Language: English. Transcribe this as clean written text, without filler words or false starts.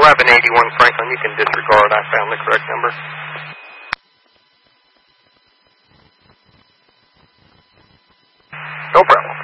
driving 81 Franklin. You can disregard. I found the correct number. No problem.